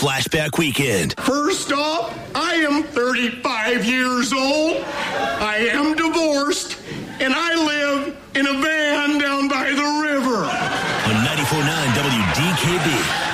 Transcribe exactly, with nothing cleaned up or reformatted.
Flashback Weekend. First off, I am thirty-five years old. I am divorced, and I live in a van down by the river. On ninety-four point nine W D K B.